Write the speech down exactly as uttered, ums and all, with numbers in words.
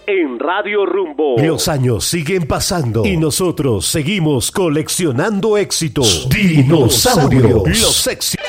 en Radio Rumbo. Los años siguen pasando y nosotros seguimos coleccionando éxitos. Dinosaurios. Los éxitos.